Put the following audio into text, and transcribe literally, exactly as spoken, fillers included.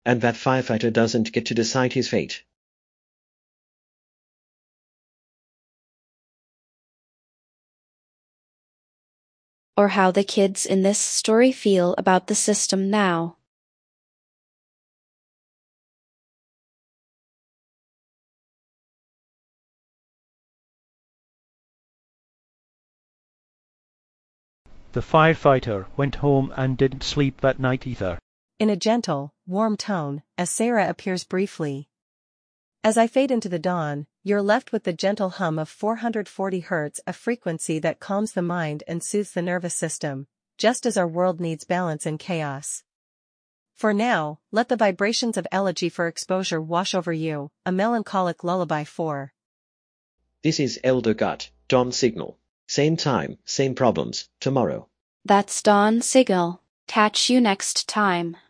And that firefighter doesn't get to decide his fate. Or how the kids in this story feel about the system now. The firefighter went home and didn't sleep that night either. In a gentle, warm tone, as Sarah appears briefly. As I fade into the dawn, you're left with the gentle hum of four hundred forty hertz, a frequency that calms the mind and soothes the nervous system, just as our world needs balance in chaos. For now, let the vibrations of Elegy for Exposure wash over you, a melancholic lullaby for. This is Elder God, Dawn Signal. Same time, same problems, tomorrow. That's Dawn Signal. Catch you next time.